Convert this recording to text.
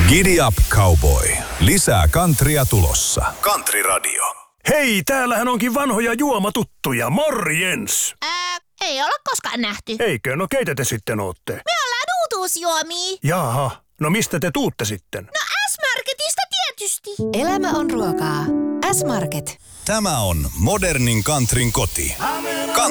Giddy up, cowboy. Lisää countrya tulossa. Country Radio. Hei, täällähän onkin vanhoja juomatuttuja. Morjens! Ei olla koskaan nähty. Eikö? No keitä te sitten ootte? Me ollaan uutuusjuomia. Jaha, no mistä te tuutte sitten? No S-Marketista tietysti. Elämä on ruokaa. S-Market. Tämä on modernin countryn koti.